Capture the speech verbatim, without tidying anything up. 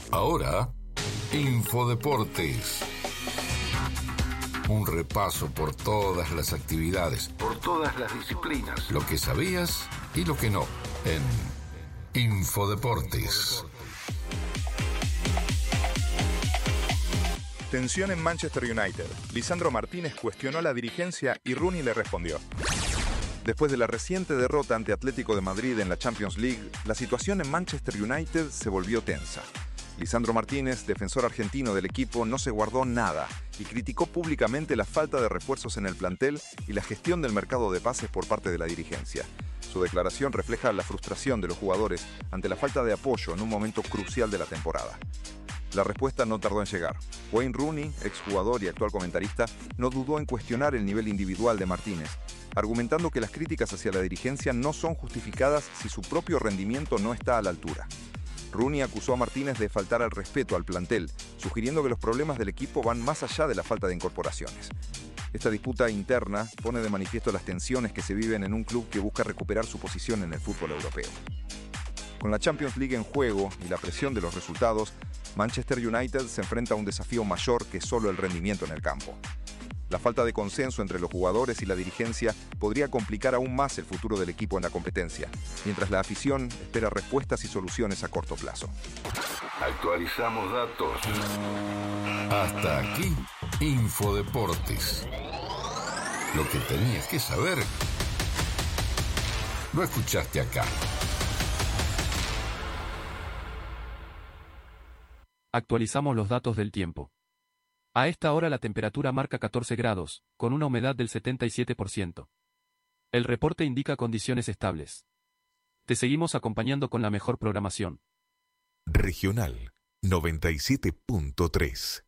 Ahora, Infodeportes. Un repaso por todas las actividades, por todas las disciplinas, lo que sabías y lo que no, en Infodeportes. Tensión en Manchester United. Lisandro Martínez cuestionó a la dirigencia y Rooney le respondió. Después de la reciente derrota ante Atlético de Madrid en la Champions League, la situación en Manchester United se volvió tensa. Lisandro Martínez, defensor argentino del equipo, no se guardó nada y criticó públicamente la falta de refuerzos en el plantel y la gestión del mercado de pases por parte de la dirigencia. Su declaración refleja la frustración de los jugadores ante la falta de apoyo en un momento crucial de la temporada. La respuesta no tardó en llegar. Wayne Rooney, exjugador y actual comentarista, no dudó en cuestionar el nivel individual de Martínez, argumentando que las críticas hacia la dirigencia no son justificadas si su propio rendimiento no está a la altura. Rooney acusó a Martínez de faltar al respeto al plantel, sugiriendo que los problemas del equipo van más allá de la falta de incorporaciones. Esta disputa interna pone de manifiesto las tensiones que se viven en un club que busca recuperar su posición en el fútbol europeo. Con la Champions League en juego y la presión de los resultados, Manchester United se enfrenta a un desafío mayor que solo el rendimiento en el campo. La falta de consenso entre los jugadores y la dirigencia podría complicar aún más el futuro del equipo en la competencia, mientras la afición espera respuestas y soluciones a corto plazo. Actualizamos datos. Hasta aquí, Infodeportes. Lo que tenías que saber, lo escuchaste acá. Actualizamos los datos del tiempo. A esta hora la temperatura marca catorce grados, con una humedad del setenta y siete por ciento. El reporte indica condiciones estables. Te seguimos acompañando con la mejor programación. Regional noventa y siete punto tres.